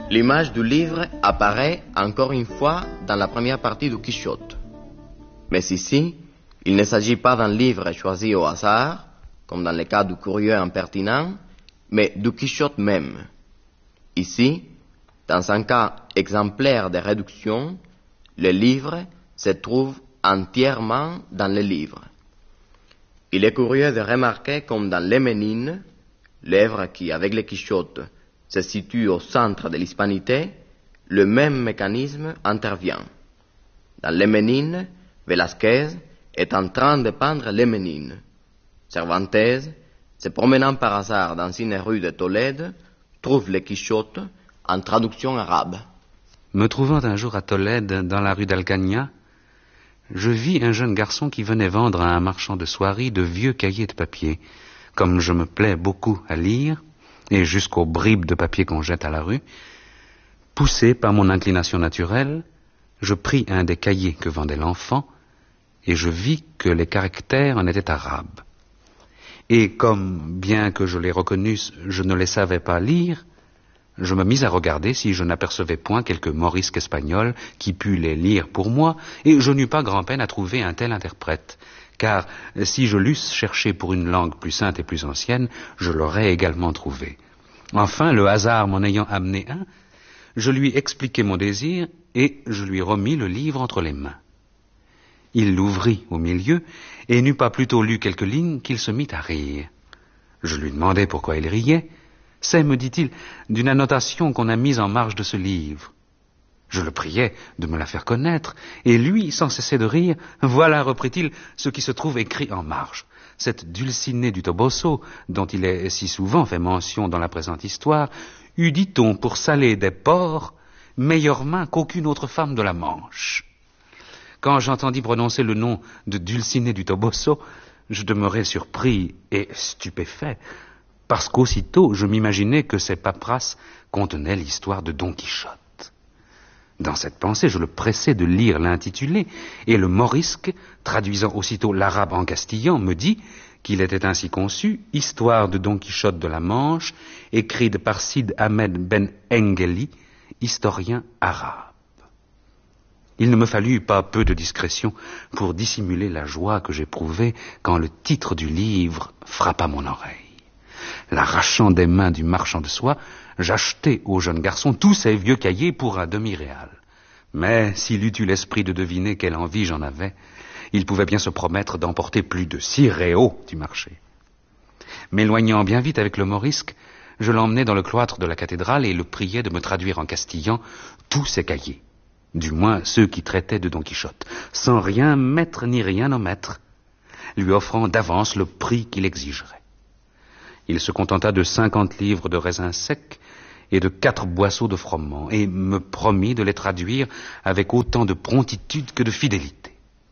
L'image du livre apparaît encore une fois dans la première partie du Quichotte. Mais ici, il ne s'agit pas d'un livre choisi au hasard, comme dans le cas du curieux impertinent, mais du Quichotte même. Ici, dans un cas exemplaire de réduction, le livre se trouve entièrement dans le livre. Il est curieux de remarquer comme dans Les Ménines, l'œuvre qui, avec le Quichotte, se situe au centre de l'hispanité, le même mécanisme intervient. Dans Les Ménines, Velázquez est en train de peindre les Ménines. Cervantes, se promenant par hasard dans une rue de Tolède, trouve le Quichotte en traduction arabe. Me trouvant un jour à Tolède, dans la rue d'Alcaña, je vis un jeune garçon qui venait vendre à un marchand de soieries de vieux cahiers de papier. Comme je me plais beaucoup à lire, et jusqu'aux bribes de papier qu'on jette à la rue, poussé par mon inclination naturelle, je pris un des cahiers que vendait l'enfant, et je vis que les caractères en étaient arabes. Et comme, bien que je les reconnusse, je ne les savais pas lire, je me mis à regarder si je n'apercevais point quelque morisque espagnol qui pût les lire pour moi, et je n'eus pas grand-peine à trouver un tel interprète, car si je l'eusse cherché pour une langue plus sainte et plus ancienne, je l'aurais également trouvé. Enfin, le hasard m'en ayant amené un, je lui expliquai mon désir, et je lui remis le livre entre les mains. Il l'ouvrit au milieu, et n'eut pas plutôt lu quelques lignes qu'il se mit à rire. Je lui demandai pourquoi il riait. C'est, me dit-il, d'une annotation qu'on a mise en marge de ce livre. Je le priai de me la faire connaître, et lui, sans cesser de rire, voilà, reprit-il, ce qui se trouve écrit en marge. Cette Dulcinée du Toboso, dont il est si souvent fait mention dans la présente histoire, eut, dit-on, pour saler des porcs, meilleure main qu'aucune autre femme de la Manche. Quand j'entendis prononcer le nom de Dulcinée du Toboso, je demeurai surpris et stupéfait, parce qu'aussitôt je m'imaginais que ces paperasses contenaient l'histoire de Don Quichotte. Dans cette pensée, je le pressai de lire l'intitulé, et le morisque, traduisant aussitôt l'arabe en castillan, me dit qu'il était ainsi conçu, Histoire de Don Quichotte de la Manche, écrite par Sid Ahmed Ben Engeli, historien arabe. Il ne me fallut pas peu de discrétion pour dissimuler la joie que j'éprouvais quand le titre du livre frappa mon oreille. L'arrachant des mains du marchand de soie, j'achetai au jeune garçon tous ces vieux cahiers pour un demi-réal. Mais s'il eût eu l'esprit de deviner quelle envie j'en avais, il pouvait bien se promettre d'emporter plus de 6 réaux du marché. M'éloignant bien vite avec le morisque, je l'emmenai dans le cloître de la cathédrale et le priai de me traduire en castillan tous ces cahiers, du moins ceux qui traitaient de Don Quichotte, sans rien mettre ni rien omettre, lui offrant d'avance le prix qu'il exigerait. Il se contenta de 50 livres de raisins secs et de 4 boisseaux de froment, et me promit de les traduire avec autant de promptitude que de fidélité.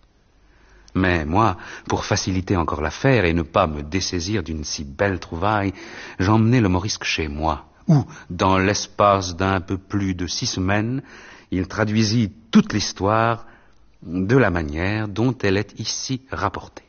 Mais moi, pour faciliter encore l'affaire et ne pas me dessaisir d'une si belle trouvaille, j'emmenai le morisque chez moi, où, dans l'espace d'un peu plus de 6 semaines, il traduisit toute l'histoire de la manière dont elle est ici rapportée.